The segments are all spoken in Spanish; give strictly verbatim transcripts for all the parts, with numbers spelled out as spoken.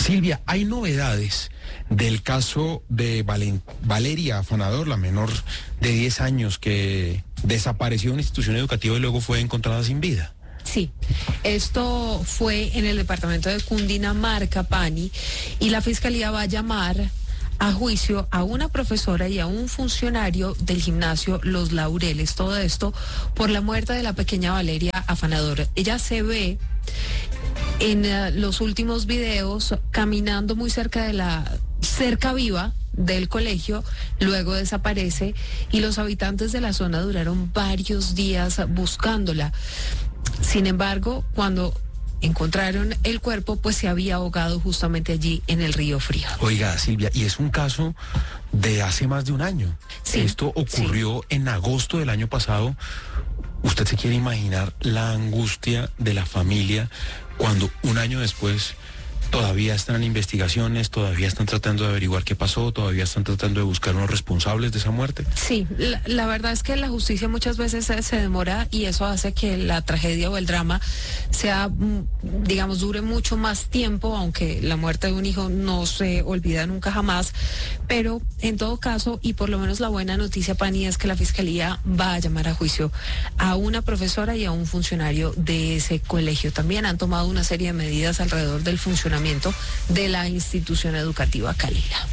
Silvia, hay novedades del caso de Valen- Valeria Afanador, la menor de diez años que desapareció de una institución educativa y luego fue encontrada sin vida. Sí, esto fue en el departamento de Cundinamarca, Pani, y la fiscalía va a llamar a juicio a una profesora y a un funcionario del gimnasio Los Laureles. Todo esto por la muerte de la pequeña Valeria Afanador. Ella se ve en uh, los últimos videos caminando muy cerca de la cerca viva del colegio, luego desaparece y los habitantes de la zona duraron varios días buscándola. Sin embargo, cuando encontraron el cuerpo, pues se había ahogado justamente allí en el río Frío. Oiga, Silvia, y es un caso de hace más de un año. Sí, Esto ocurrió sí. en agosto del año pasado. ¿Usted se quiere imaginar la angustia de la familia cuando un año después todavía están en investigaciones, todavía están tratando de averiguar qué pasó, todavía están tratando de buscar unos responsables de esa muerte? Sí, la, la verdad es que la justicia muchas veces se, se demora y eso hace que la tragedia o el drama sea, digamos, dure mucho más tiempo, aunque la muerte de un hijo no se olvida nunca jamás, pero en todo caso, y por lo menos la buena noticia, Pani, es que la fiscalía va a llamar a juicio a una profesora y a un funcionario de ese colegio. También han tomado una serie de medidas alrededor del funcionamiento de la institución educativa Calila.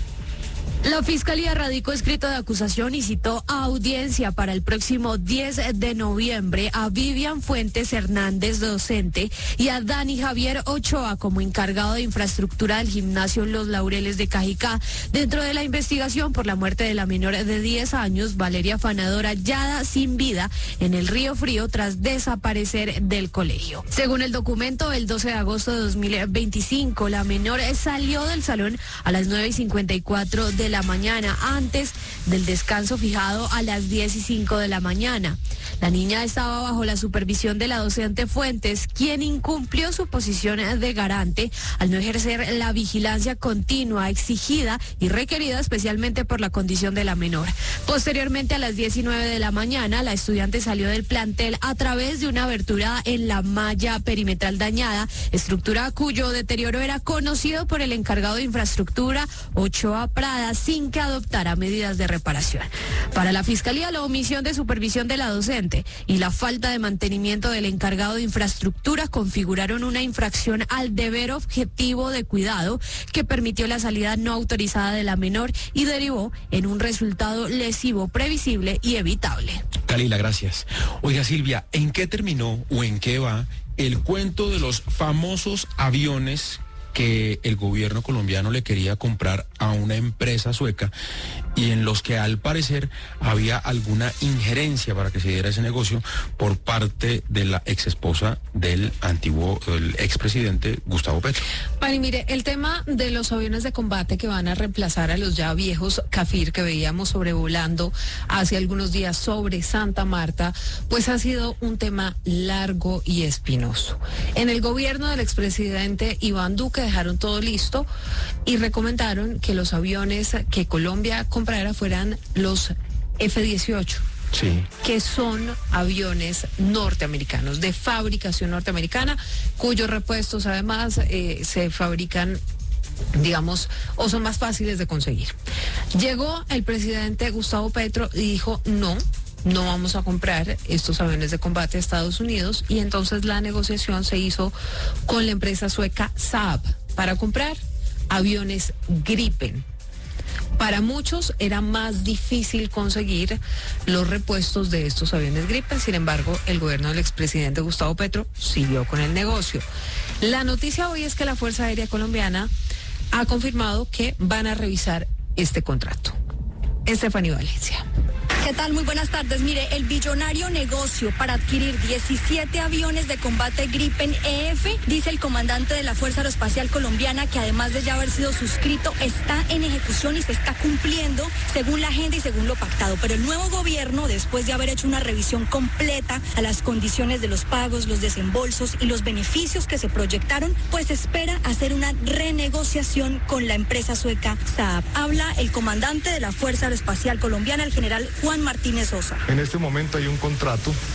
La Fiscalía radicó escrito de acusación y citó a audiencia para el próximo diez de noviembre a Vivian Fuentes Hernández, docente, y a Dani Javier Ochoa como encargado de infraestructura del gimnasio Los Laureles de Cajicá, dentro de la investigación por la muerte de la menor de diez años, Valeria Afanador, hallada sin vida en el río Frío tras desaparecer del colegio. Según el documento, el doce de agosto de dos mil veinticinco, la menor salió del salón a las nueve y cincuenta y cuatro de la mañana, antes del descanso fijado a las diez y cinco de la mañana. La niña estaba bajo la supervisión de la docente Fuentes, quien incumplió su posición de garante al no ejercer la vigilancia continua exigida y requerida especialmente por la condición de la menor. Posteriormente, a las diez y nueve de la mañana, la estudiante salió del plantel a través de una abertura en la malla perimetral dañada, estructura cuyo deterioro era conocido por el encargado de infraestructura, Ochoa Prada, sin que adoptara medidas de reparación. Para la Fiscalía, la omisión de supervisión de la docente y la falta de mantenimiento del encargado de infraestructura configuraron una infracción al deber objetivo de cuidado que permitió la salida no autorizada de la menor y derivó en un resultado lesivo previsible y evitable. Calila, gracias. Oiga, Silvia, ¿en qué terminó o en qué va el cuento de los famosos aviones que el gobierno colombiano le quería comprar a una empresa sueca y en los que al parecer había alguna injerencia para que se diera ese negocio por parte de la ex esposa del antiguo, el expresidente Gustavo Petro? Pani, mire, el tema de los aviones de combate que van a reemplazar a los ya viejos Cafir que veíamos sobrevolando hace algunos días sobre Santa Marta, pues ha sido un tema largo y espinoso. En el gobierno del expresidente Iván Duque dejaron todo listo y recomendaron que los aviones que Colombia comprara fueran los F dieciocho. Sí. Que son aviones norteamericanos, de fabricación norteamericana, cuyos repuestos además eh, se fabrican, digamos, o son más fáciles de conseguir. Llegó el presidente Gustavo Petro y dijo no, no vamos a comprar estos aviones de combate a Estados Unidos, y entonces la negociación se hizo con la empresa sueca Saab para comprar aviones Gripen. Para muchos era más difícil conseguir los repuestos de estos aviones Gripen, sin embargo, el gobierno del expresidente Gustavo Petro siguió con el negocio. La noticia hoy es que la Fuerza Aérea Colombiana ha confirmado que van a revisar este contrato. Estefanía Valencia. ¿Qué tal? Muy buenas tardes. Mire, el billonario negocio para adquirir diecisiete aviones de combate Gripen E F, dice el comandante de la Fuerza Aeroespacial Colombiana, que además de ya haber sido suscrito, está en ejecución y se está cumpliendo según la agenda y según lo pactado. Pero el nuevo gobierno, después de haber hecho una revisión completa a las condiciones de los pagos, los desembolsos y los beneficios que se proyectaron, pues espera hacer una renegociación con la empresa sueca Saab. Habla el comandante de la Fuerza Aeroespacial Colombiana, el general Juan Martínez Sosa. En este momento hay un contrato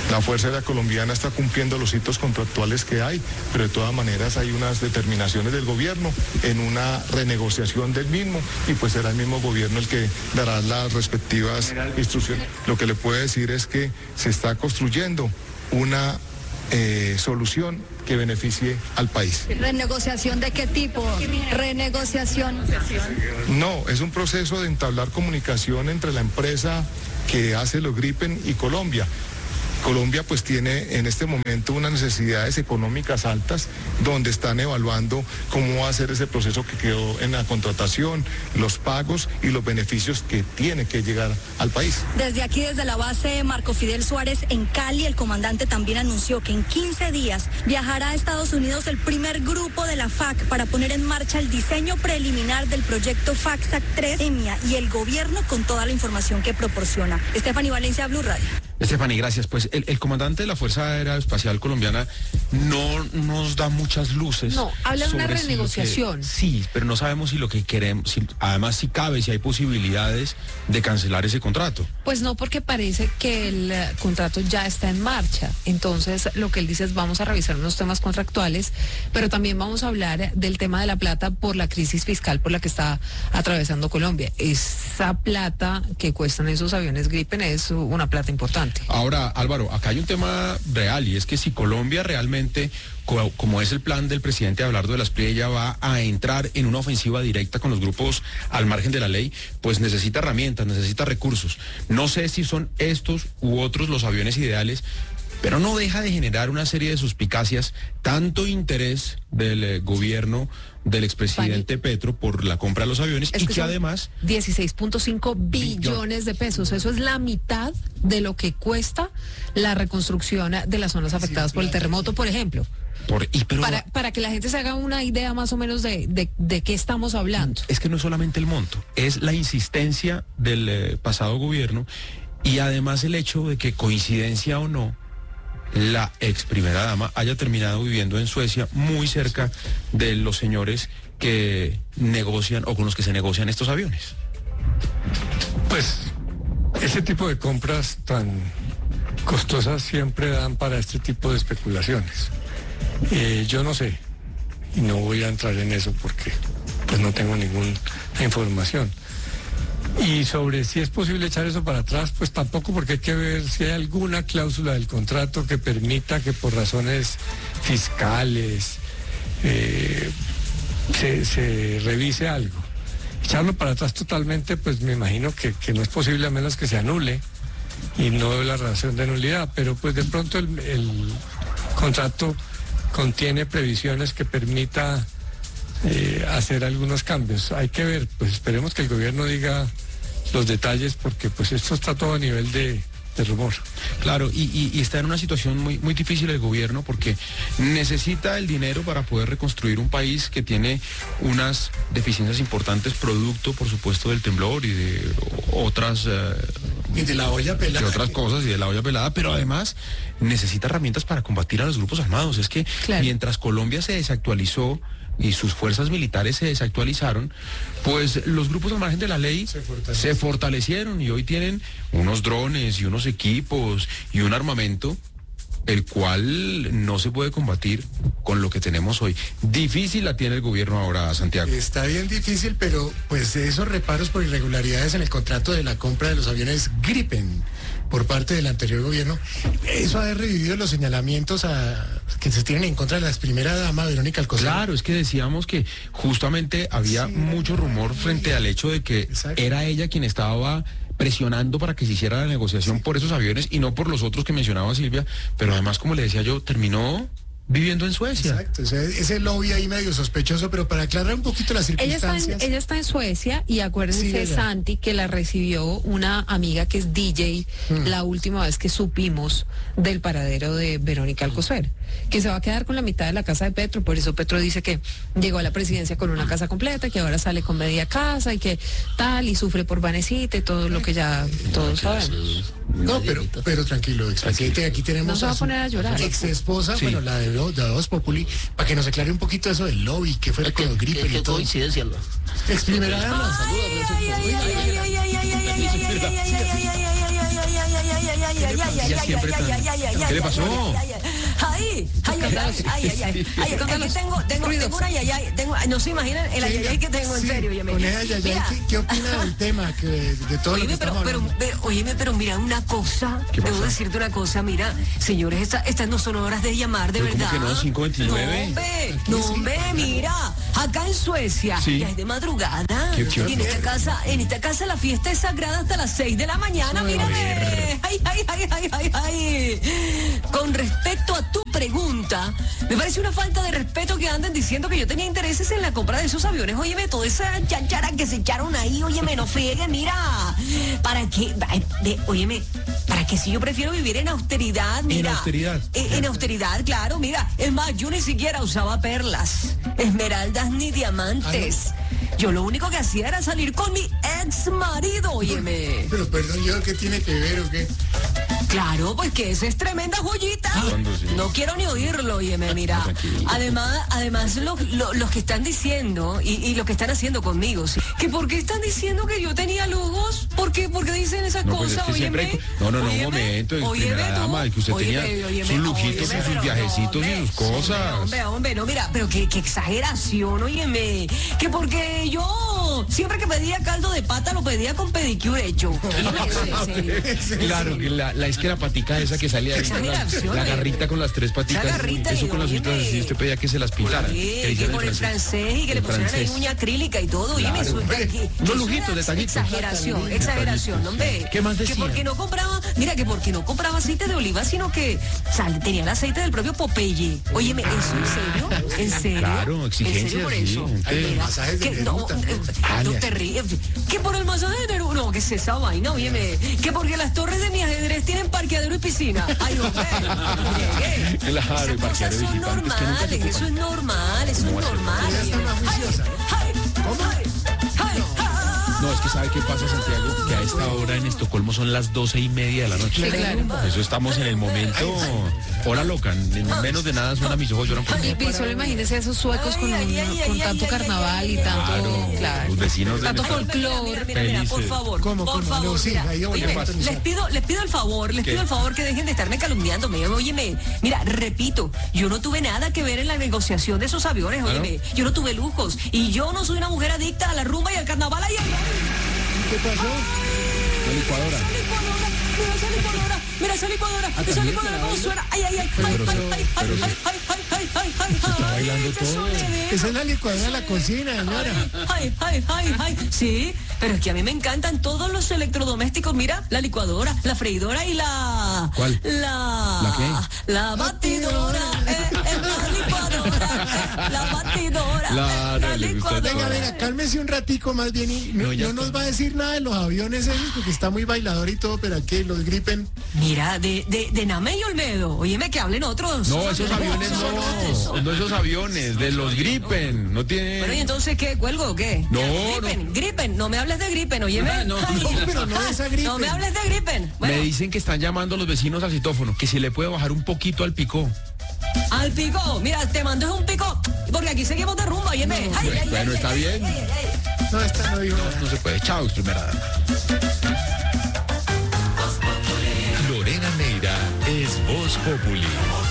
La Fuerza Aérea Colombiana está cumpliendo los hitos contractuales que hay, pero de todas maneras hay unas determinaciones del gobierno en una renegociación del mismo y pues será el mismo gobierno el que dará las respectivas instrucciones. Lo que le puedo decir es que se está construyendo una eh, solución que beneficie al país. ¿Renegociación de qué tipo? ¿Renegociación? No, es un proceso de entablar comunicación entre la empresa que hace los Gripen y Colombia. Colombia pues tiene en este momento unas necesidades económicas altas donde están evaluando cómo va a ser ese proceso que quedó en la contratación, los pagos y los beneficios que tiene que llegar al país. Desde aquí, desde la base Marco Fidel Suárez en Cali, el comandante también anunció que en quince días viajará a Estados Unidos el primer grupo de la F A C para poner en marcha el diseño preliminar del proyecto FACSAC tres E M I A y el gobierno con toda la información que proporciona. Estefanía Valencia, Blue Radio. Estefanía, gracias. Pues el, el comandante de la Fuerza Aeroespacial Colombiana no nos da muchas luces. No, habla de una sobre si renegociación. que, sí, pero no sabemos si lo que queremos, si, además si cabe, si hay posibilidades de cancelar ese contrato. Pues no, porque parece que el eh, contrato ya está en marcha. Entonces, lo que él dice es vamos a revisar unos temas contractuales, pero también vamos a hablar del tema de la plata por la crisis fiscal por la que está atravesando Colombia. Esa plata que cuestan esos aviones Gripen es una plata importante. Ahora, Álvaro, acá hay un tema real y es que si Colombia realmente, co- como es el plan del presidente Abelardo de la Espriella, va a entrar en una ofensiva directa con los grupos al margen de la ley, pues necesita herramientas, necesita recursos. No sé si son estos u otros los aviones ideales, pero no deja de generar una serie de suspicacias, tanto interés del eh, gobierno del expresidente Pani. Petro por la compra de los aviones es y que, que además... dieciséis punto cinco billones de pesos, eso es la mitad de lo que cuesta la reconstrucción de las zonas afectadas sí, por el terremoto, por ejemplo. Por, y pero, para, para que la gente se haga una idea más o menos de, de, de qué estamos hablando. Es que no es solamente el monto, es la insistencia del eh, pasado gobierno y además el hecho de que, coincidencia o no, la ex primera dama haya terminado viviendo en Suecia, muy cerca de los señores que negocian o con los que se negocian estos aviones. Pues ese tipo de compras tan costosas siempre dan para este tipo de especulaciones. Eh, yo no sé, y no voy a entrar en eso porque pues no tengo ninguna información. Y sobre si es posible echar eso para atrás, pues tampoco, porque hay que ver si hay alguna cláusula del contrato que permita que por razones fiscales eh, se, se revise algo. Echarlo para atrás totalmente, pues me imagino que, que no es posible a menos que se anule y no la razón de nulidad, pero pues de pronto el, el contrato contiene previsiones que permita eh, hacer algunos cambios. Hay que ver, pues esperemos que el gobierno diga los detalles porque pues esto está todo a nivel de, de rumor. Claro, y, y, y está en una situación muy, muy difícil el gobierno porque necesita el dinero para poder reconstruir un país que tiene unas deficiencias importantes producto, por supuesto, del temblor y de otras... Uh, y de la olla pelada. De otras cosas y de la olla pelada, pero además necesita herramientas para combatir a los grupos armados. Es que claro, mientras Colombia se desactualizó y sus fuerzas militares se desactualizaron, pues los grupos al margen de la ley se fortalecieron. se fortalecieron y hoy tienen unos drones y unos equipos y un armamento el cual no se puede combatir con lo que tenemos hoy. Difícil la tiene el gobierno ahora, Santiago. Está bien difícil, pero pues esos reparos por irregularidades en el contrato de la compra de los aviones Gripen por parte del anterior gobierno, eso ha revivido los señalamientos a, que se tienen en contra de la primera dama, Verónica Alcocer. Claro, es que decíamos que justamente había sí, mucho rumor frente al hecho de que exacto, era ella quien estaba presionando para que se hiciera la negociación sí, por esos aviones y no por los otros que mencionaba Silvia, pero además, como le decía yo, terminó viviendo en Suecia. Exacto, ese, ese lobby ahí medio sospechoso, pero para aclarar un poquito las circunstancias. Ella está en, ella está en Suecia y acuérdense, sí, Santi, que la recibió una amiga que es D J hmm. la última vez que supimos del paradero de Verónica Alcocer, que se va a quedar con la mitad de la casa de Petro, por eso Petro dice que llegó a la presidencia con una casa completa, que ahora sale con media casa y que tal, y sufre por Vanecita y todo lo que ya todos sabemos. No, pero, pero tranquilo, expresidente, aquí tenemos no se va a, a poner a llorar. Ex esposa, sí, bueno, la de de Voz Populi, para que nos aclare un poquito eso del lobby, qué fue lo que los Gripen y todo. Coincidencia, ¿no? Ex primera dama. Saludos. ay, ay, ay, ay, Ella ay, siempre ay, tan- ay, ay, ay, ¿Qué le ay, pasó? ay, ay, ay, ay, ay, ay, ay, ay, ay, ay, es que tengo, tengo, tengo una ay, ay, ay, tengo, no se imaginan el ay, ay, ay que tengo, en Sí, serio, óyeme. con ella, ay, ay, Mira, ¿qué, ¿qué opina del tema? Que, de todo lo que Óyeme, pero, estamos pero, hablando. pero, óyeme, pero mira una cosa, ¿Qué debo pasó? decirte una cosa, mira, señores, esta- estas no son horas de llamar, de ¿Pero cómo verdad. que no? ¿cinco veintinueve? No, hombre, no, hombre, mira, acá en Suecia, Sí. ya es de madrugada, Qué y chévere. en esta casa, en esta casa la fiesta es sagrada hasta las seis de la mañana, mírame. Ay, ay, ay, ay, ay, ay. Con respecto a tu pregunta, me parece una falta de respeto que anden diciendo que yo tenía intereses en la compra de esos aviones. Óyeme, toda esa chanchara que se echaron ahí, óyeme, no friegue, mira. ¿Para qué? Ay, de- óyeme, ¿para qué si yo prefiero vivir en austeridad? Mira. austeridad. En, en austeridad, claro, mira. Es más, yo ni siquiera usaba perlas, esmeraldas ni diamantes. Yo lo único que hacía era salir con mi ex marido, óyeme. Pero perdón, ¿yo qué tiene que ver o qué? Claro, pues que esa es tremenda joyita. ¿Cuándo sí? No quiero ni oírlo, óyeme, mira. Tranquilo. Además, además los lo, los que están diciendo y, y lo que están haciendo conmigo, ¿sí? Que por qué están diciendo que yo tenía lujos, ¿por qué, por qué dicen esas No, pues es cosas, que siempre óyeme? hay- no, no, no, un Óyeme, momento, es óyeme primera tú, dama, que usted óyeme, tenía óyeme, sus lujitos y óyeme, sus pero viajecitos y hombre, sus cosas. Hombre, hombre, no, mira, pero qué, qué exageración, óyeme. Que porque yo siempre que pedía caldo de pata lo pedía con pedicure hecho. Óyeme, en serio. Claro, que la, la es que la patica esa que salía ahí, con la, Exageración, la eh. garrita con las tres patitas, Esa garrita eso y con las óyeme. uñas así, usted pedía que se las pintaran. Sí, que que hicieran con el francés y que le El pusieran ahí francés. uña acrílica y todo, oye, me suelta aquí. Unos lujitos, detallitos. Exageración, exageración, Detallitos, hombre. sí. ¿Qué más Que decían? porque no compraba, mira, que porque no compraba aceite de oliva, sino que sal, tenía el aceite del propio Popeye. Óyeme, ¿eso en serio? ¿En serio? Claro, exigencias, ¿En serio por sí, eso? gente. Ay, los masajes de Que no, Neruda. eh, Ah, no ya. te ríes. Que por el masaje de Neruda, no, que es esa vaina, óyeme. Que porque las torres de mi ajedrez tienen parqueadero y piscina. Ay, hombre, llegué. Claro, y Esas parqueadero cosas son visitantes que nunca se normales, eso es normal, eso es ¿Cómo va a ser? normal. Ella está más juiciosa, ¿no? Ay, ay, ay, ay. No, es que ¿sabe qué pasa, Santiago? Que a esta hora en Estocolmo son las doce y media de la noche. Sí, claro. Eso estamos en el momento hora loca. En menos de nada suena mis ojos lloran por Y, mí. y solo imagínese esos suecos con, Ay, ay, ay, con ay, tanto ay, carnaval ay, y ay, tanto, Claro, claro, los vecinos tanto deben estar folclore. Mira, mira, mira, por Felices. favor, ¿Cómo, por cómo? favor, No, sí, mira, ahí voy a óyeme, patronizar. les pido, les pido el favor, les ¿Qué? pido el favor que dejen de estarme calumniándome. Óyeme, mira, repito, yo no tuve nada que ver en la negociación de esos aviones, ¿Ah, no? óyeme, yo no tuve lujos y yo no soy una mujer adicta a la rumba y al carnaval. Ay, ay, ay. ¿Qué pasó? La licuadora. Esa licuadora, mira esa licuadora, mira esa licuadora, esa también licuadora te la cómo baila. suena. Ay, ay, ay, ay, Pero ay, se- ay, ay, pero se- ay, ay, ay, ay, ay, ay, está ay, bailando ese todo. sonidero. Esa es la licuadora de la cocina, señora. Ay, ay, ay, ay. Sí, pero es que a mí me encantan todos los electrodomésticos. Mira, la licuadora, la freidora y la... ¿Cuál? La... ¿La qué? La batidora. Eh, eh, la licuadora. eh, la batidora. Claro, eh, la le gusta licuadora. Venga, venga, cálmese un ratico más bien y no, No, ya no nos está. va a decir nada de los aviones esos porque está muy bailador y todo, pero aquí los Gripen. Mira, de, de, de Name y Olmedo. Óyeme, que hablen otros. No, esos aviones no. No esos aviones, de los Gripen. No tiene. Bueno, ¿y entonces qué? ¿Cuelgo o qué? No, Gripen, Gripen, no me hables de Gripen, óyeme. Ah, no, Ay, no, pero no de esa Gripen. No me hables de Gripen. Bueno, Me dicen que están llamando a los vecinos al citófono, que si le puede bajar un poquito al picó. al pico. Mira, te mando un pico, porque aquí seguimos de rumba, óyeme. Ay, ay, Bueno, ay, está ay, bien. ay, ay, ay. No, esta no dijo nada. No se puede. Chao, primera dama. Lorena Neira es Voz Populi.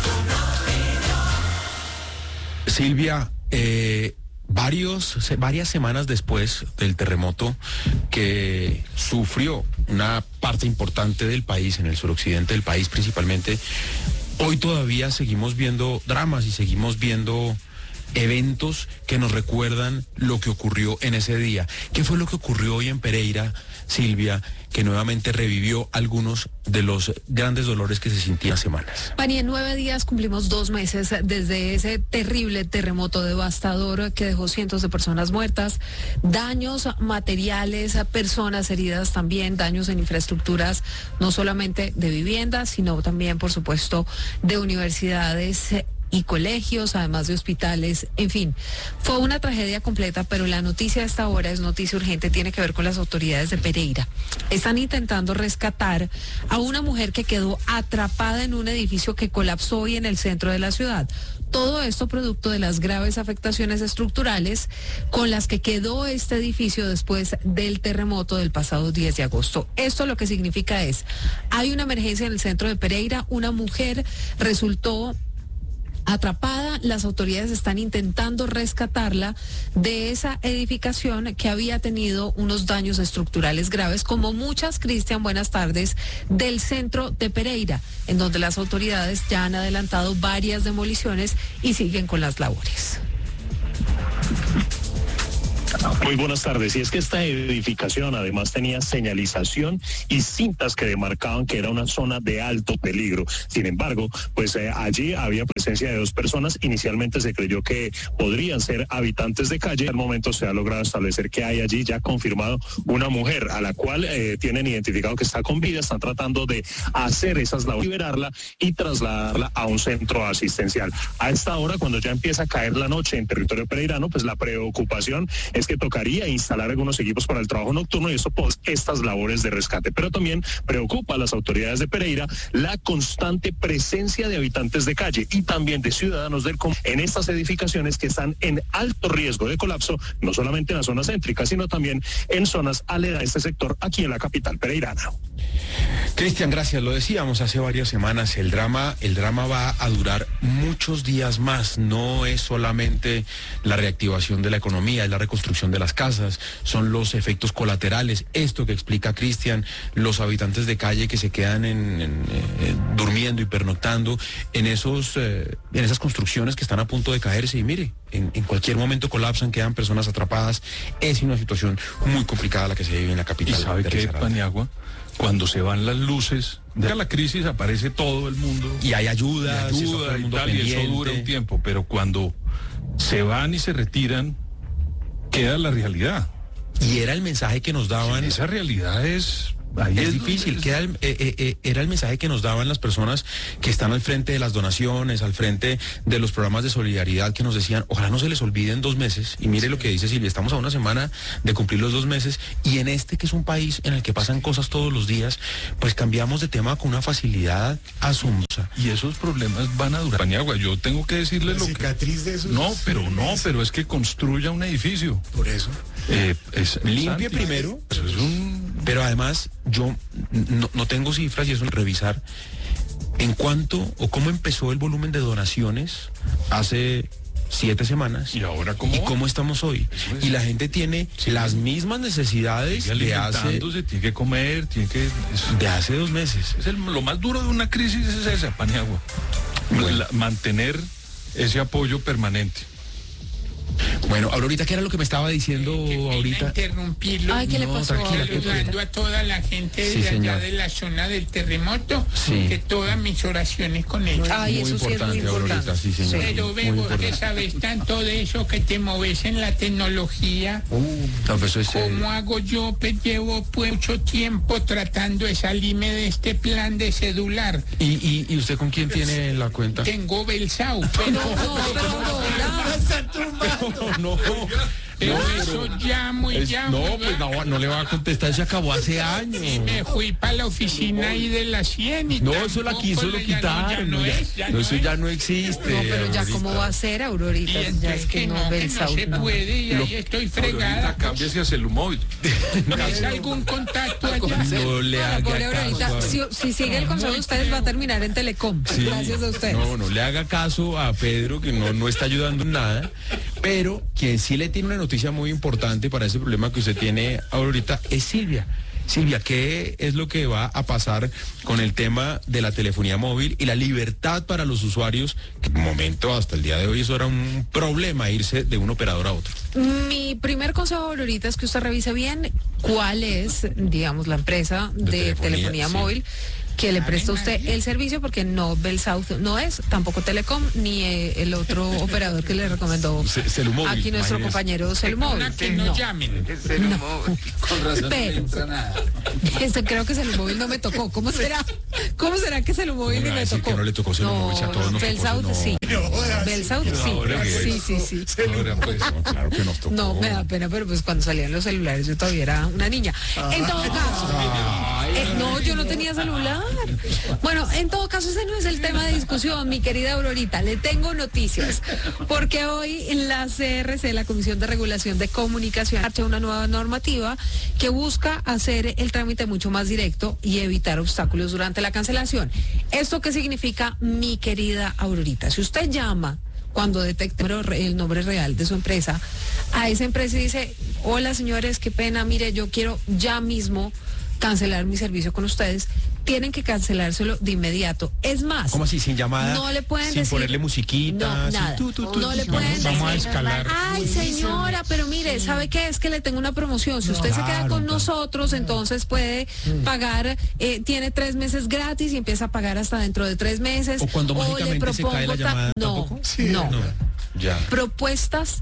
Silvia, eh, varios, se- varias semanas después del terremoto que sufrió una parte importante del país, en el suroccidente del país principalmente, hoy todavía seguimos viendo dramas y seguimos viendo eventos que nos recuerdan lo que ocurrió en ese día. ¿Qué fue lo que ocurrió hoy en Pereira, Silvia, que nuevamente revivió algunos de los grandes dolores que se sentían semanas? Pani, en nueve días cumplimos dos meses desde ese terrible terremoto devastador que dejó cientos de personas muertas, daños materiales, personas heridas también, daños en infraestructuras, no solamente de viviendas, sino también, por supuesto, de universidades y colegios, además de hospitales, en fin, fue una tragedia completa, pero la noticia de esta hora es noticia urgente, tiene que ver con las autoridades de Pereira. Están intentando rescatar a una mujer que quedó atrapada en un edificio que colapsó hoy en el centro de la ciudad. Todo esto producto de las graves afectaciones estructurales con las que quedó este edificio después del terremoto del pasado diez de agosto. Esto lo que significa es, hay una emergencia en el centro de Pereira, una mujer resultó atrapada, las autoridades están intentando rescatarla de esa edificación que había tenido unos daños estructurales graves, como muchas, Cristian, buenas tardes, del centro de Pereira, en donde las autoridades ya han adelantado varias demoliciones y siguen con las labores. Muy buenas tardes. Y es que esta edificación además tenía señalización y cintas que demarcaban que era una zona de alto peligro. Sin embargo, pues eh, allí había presencia de dos personas. Inicialmente se creyó que podrían ser habitantes de calle. Al momento se ha logrado establecer que hay allí ya confirmado una mujer a la cual eh, tienen identificado que está con vida. Están tratando de hacer esas labores, liberarla y trasladarla a un centro asistencial. A esta hora, cuando ya empieza a caer la noche en territorio pereirano, pues la preocupación es que tocaría instalar algunos equipos para el trabajo nocturno y eso pues estas labores de rescate. Pero también preocupa a las autoridades de Pereira la constante presencia de habitantes de calle y también de ciudadanos del común en estas edificaciones que están en alto riesgo de colapso, no solamente en la zona céntrica, sino también en zonas aledañas de este sector aquí en la capital pereirana. Cristian, gracias. Lo decíamos hace varias semanas, el drama, el drama va a durar muchos días más. No es solamente la reactivación de la economía, es la reconstrucción de las casas, son los efectos colaterales. Esto que explica Cristian, los habitantes de calle que se quedan en, en, en, durmiendo y pernoctando en esos, eh, en esas construcciones que están a punto de caerse. Y mire, en, en cualquier momento colapsan, quedan personas atrapadas. Es una situación muy complicada la que se vive en la capital. ¿Y sabe qué, Paniagua? Cuando se van las luces de la crisis aparece todo el mundo. Y hay ayuda, y, ayuda y, y tal, y eso dura un tiempo. Pero cuando se van y se retiran, queda la realidad. Y era el mensaje que nos daban. Sí, esa realidad es... Ahí es, es difícil, es... Queda el, eh, eh, era el mensaje que nos daban las personas que están al frente de las donaciones, al frente de los programas de solidaridad, que nos decían, ojalá no se les olviden dos meses, y mire lo que dice Silvia, estamos a una semana de cumplir los dos meses, y en este que es un país en el que pasan cosas todos los días, pues cambiamos de tema con una facilidad asombrosa. Y esos problemas van a durar. Paniagua, yo tengo que decirle la lo cicatriz que... de esos... No, pero no, pero es que construya un edificio. Por eso. Eh, es, limpie primero. Eso es un... Pero además, yo no, no tengo cifras y eso es revisar en cuánto o cómo empezó el volumen de donaciones hace siete semanas. ¿Y ahora cómo? ¿Y cómo estamos hoy? Es... Y la gente tiene sí, las mismas necesidades de hace... Tiene que comer, tiene que... De hace dos meses. Es el, lo más duro de una crisis es esa, Paniagua. Bueno. La, mantener ese apoyo permanente. Bueno, Aurorita, ¿qué era lo que me estaba diciendo que, que ahorita? Interrumpirlo. Ay, ¿qué le pasó? Tranquila, saludando a toda la gente de sí, allá de la zona del terremoto, sí. Que todas mis oraciones con ellos. Ay, eso sí es muy importante. Aurorita, sí, señor. Pero veo que sabes tanto de eso, que te moves en la tecnología. Uh, no, pues eso es, ¿Cómo eh... hago yo? Pues llevo pues, mucho tiempo tratando de salirme de este plan de celular. ¿Y, y, y usted con quién tiene la cuenta? Tengo Belsau. Pero no, pero no, no, no, pero no, eso llamo y es, llamo. No, pues no, no le va a contestar, se acabó hace años. Y me fui para la oficina ahí de la cien y no, eso la quiso, lo quitaron. No, ya no, es, ya no, no eso es. ya no existe. No, pero ya cómo va a ser, Aurorita. Y ya es que, que no, no, que no se puede y lo, ahí estoy fregada. Cámbiese a Celumóvil. ¿Es algún contacto allá? No le haga caso. Si, si sigue el consejo de ustedes va a terminar en Telecom. Sí, gracias a ustedes. No, no le haga caso a Pedro, que no, no está ayudando en nada. Pero quien sí le tiene una noticia muy importante para ese problema que usted tiene ahorita es Silvia. Silvia, ¿qué es lo que va a pasar con el tema de la telefonía móvil y la libertad para los usuarios? Que de momento, hasta el día de hoy, eso era un problema, irse de un operador a otro. Mi primer consejo ahorita es que usted revise bien cuál es, digamos, la empresa de, de telefonía, telefonía sí. móvil que le presta a usted el servicio, porque no BelSouth no es, tampoco Telecom, ni eh, el otro operador que le recomendó Ce- Celumóvil, aquí nuestro imagínese. compañero Celumóvil. Que no, No. llamen. Con razón Pero- no le entra nada. Este, creo que Celumóvil no me tocó. ¿Cómo será? ¿Cómo será que Celumóvil ¿Cómo ni me va a me decir tocó? que no le tocó Celumóvil? Si a todos nos tocó, BelSouth no. sí. BelSouth sí. Ahora que- Sí, sí, sí. Ahora pues. No, claro que nos tocó. No, me da pena, pero pues cuando salían los celulares yo todavía era una niña. En todo caso, eh, no, yo no tenía celular. Bueno, en todo caso, ese no es el tema de discusión, mi querida Aurorita. Le tengo noticias, porque hoy en la C R C, la Comisión de Regulación de Comunicación, ha hecho una nueva normativa que busca hacer el trámite mucho más directo y evitar obstáculos durante la cancelación. ¿Esto qué significa, mi querida Aurorita? Si usted llama cuando detecte el nombre real de su empresa, a esa empresa y dice, hola señores, qué pena, mire, yo quiero ya mismo cancelar mi servicio con ustedes, tienen que cancelárselo de inmediato. Es más, ¿Cómo así? Sin llamada, no le pueden sin decir, ponerle musiquita, no, sin nada. tú, tú, tú. No le Vamos- pueden vamos a decir, escalar. ay señora, pero mire, ¿sabe qué? Es que le tengo una promoción. Si usted se queda claro, con claro. nosotros, entonces puede pagar, eh, tiene tres meses gratis y empieza a pagar hasta dentro de tres meses. O cuando le mágicamente se cae la propongo ta- llamada, No, ¿tampoco? no. No, ya. Propuestas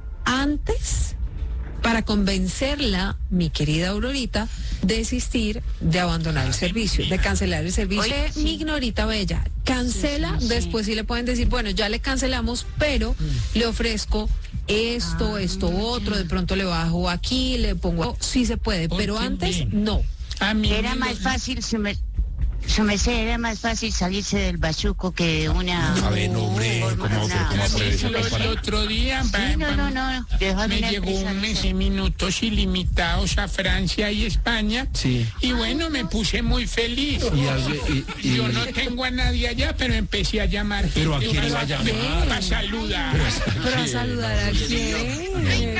antes para convencerla, mi querida Aurorita, de desistir de abandonar el servicio, de cancelar el servicio. Oye, sí. Mi ignorita bella, cancela, Sí, sí, sí. después sí le pueden decir, bueno, ya le cancelamos, pero le ofrezco esto, Ah, esto, otro, de pronto le bajo aquí, le pongo, sí se puede, pero Oye, antes bien. no. A mí Era me más lo- fácil, su, mer- su merced, era más fácil salirse del bazuco que una... A ver, no, hombre, forma- ¿cómo- una- cómo Sí, aprovecha lo- para- el otro día Sí, va- no, va- no, no, dejó de me una llegó empresa, un no mes sé. y minutos ilimitados a Francia y España. Sí. Y bueno, me puse muy feliz. Y al- y- y- Yo no tengo a nadie allá, pero empecé a llamar. ¿Pero a gente quién iba a para- llamar? Para saludar. Pero a saludar a quién.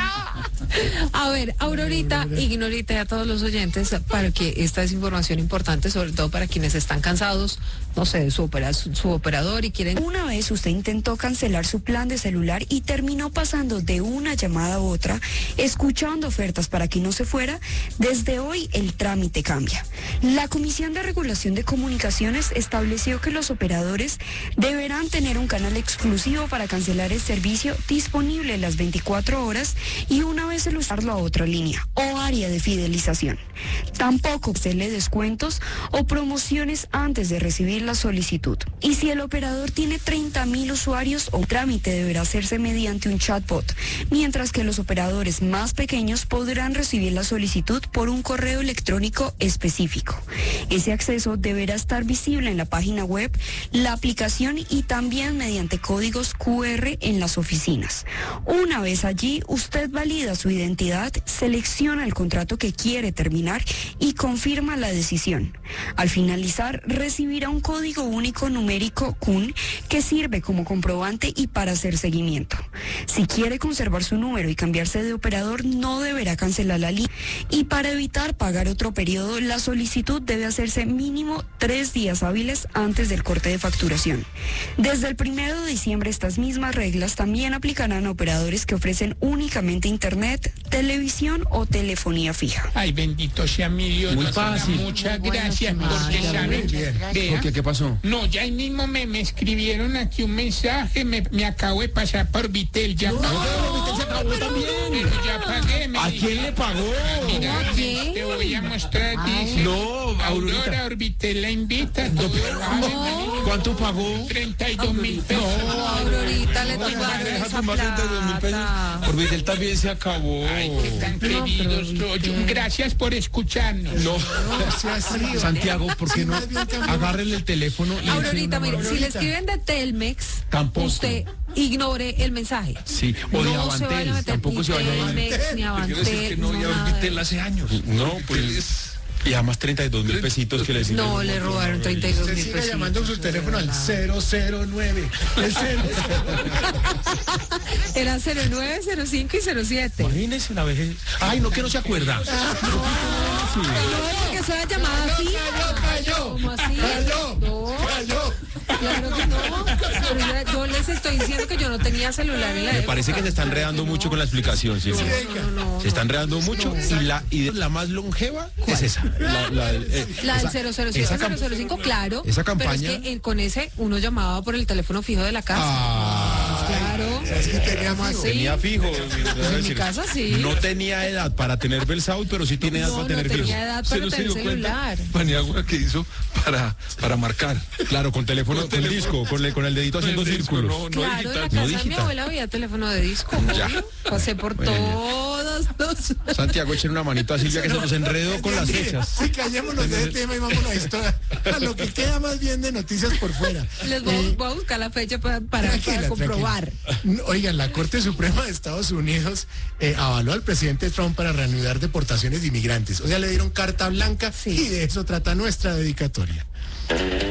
A ver, Aurorita, ignorita a todos los oyentes, para que esta es información importante, sobre todo para quienes están cansados, no sé, de su, opera- su, su operador y quieren... Una vez usted intentó cancelar su plan de celular y terminó pasando de una llamada a otra, escuchando ofertas para que no se fuera, desde hoy el trámite cambia. La Comisión de Regulación de Comunicaciones estableció que los operadores deberán tener un canal exclusivo para cancelar el servicio disponible las veinticuatro horas y una vez el usarlo a otra línea o área de fidelización. Tampoco hacerle descuentos o promociones antes de recibir la solicitud. Y si el operador tiene treinta mil usuarios, o trámite deberá hacerse mediante un chatbot, mientras que los operadores más pequeños podrán recibir la solicitud por un correo electrónico específico. Ese acceso deberá estar visible en la página web, la aplicación y también mediante códigos Q R en las oficinas. Una vez allí, usted valida su identidad, selecciona el contrato que quiere terminar y confirma la decisión. Al finalizar, recibirá un código único numérico C U N que sirve como comprobante y para hacer seguimiento. Si quiere conservar su número y cambiarse de operador, no deberá cancelar la línea. Y para evitar pagar otro periodo, la solicitud debe hacerse mínimo tres días hábiles antes del corte de facturación. Desde el primero de diciembre, estas mismas reglas también aplicarán a operadores que ofrecen únicamente internet, televisión o telefonía fija. Ay, bendito sea mi Dios. Muy no tenga fácil. Muchas Muy bueno, gracias, señor. porque Ay, saben, muy bien. vea, ¿Por qué? ¿Qué pasó? no, ya ahí mismo me, me escribieron aquí un mensaje, me, me acabo de pasar por Vitel, ya pagué. se acabó también. Pero ya pagué, me ¿A dijeron. quién le pagó? Mira, ¿A quién? te voy a mostrar, Ay. dice. No, Aurora Aurorita. Orbitel la invita. Todo vale, No. ¿Cuánto pagó? treinta y dos mil pesos. No, Aurorita, le tumbaron Deja esa tomar treinta y dos mil pesos. plata. Por Vitel también se acabó. Ay, qué tan pero queridos. ¿y soy. qué? Gracias por escucharnos. No, Santiago, ¿por qué no? Agárrenle el teléfono y Aurorita, mire, si le Aurorita. escriben de Telmex, Tampoco. usted ignore el mensaje. Sí, o de No se vaya a Avantel, meter tampoco ni se vaya a Telmex, ni Avantel, no, nada de eso. hace años. No, pues. Y además treinta y dos mil pesitos que le decimos. No, le robaron treinta y dos Usted mil siga pesos. llamando su teléfono al cero cero nueve. El cero. Era cero nueve, cero cinco y cero siete. Imagínese la vejez. Ay, no, que no se acuerda. No, porque eso era llamada fija. Cayó, cayó. ¿Cómo así? Cayó, No. cayó. Claro que no. Pero yo, yo les estoy diciendo que yo no tenía celular en la Me época. parece que se están enredando mucho con la explicación, Silvia. No, no, no, Se están enredando mucho y la y la más longeva es esa. La, la- eh, La del esa- cero cero siete, esa cero cam- cero cinco, claro. esa Pero campaña- es que eh, con ese uno llamaba por el teléfono fijo de la casa. Ah, Claro. Es que tenía ¿Cómo fijo. así? tenía fijo. Pues en mi casa sí. No tenía edad para tener Belsaut, pero sí tiene edad No, para no tener fijo. tenía edad ¿Se para no se tener dio cuenta, celular. Paniagua, que hizo para, para marcar? Claro, con teléfono, con, teléfono. disco, con, el- con el dedito haciendo Con el disco, círculos. no, no Claro, en digital. la no casa de mi digital. abuela había teléfono de disco. Ya. obvio. Pasé por Bueno. todos los... Santiago, echen una manito a Silvia que se nos enredó con las Mire, fechas. Sí, callémonos de ese tema y vámonos a esto, a lo que queda más bien de noticias por fuera. Les voy, Eh, voy a buscar la fecha para, para, Tranquila, para comprobar. tranquila. Oigan, la Corte Suprema de Estados Unidos eh, avaló al presidente Trump para reanudar deportaciones de inmigrantes. O sea, le dieron carta blanca y de eso trata nuestra dedicatoria.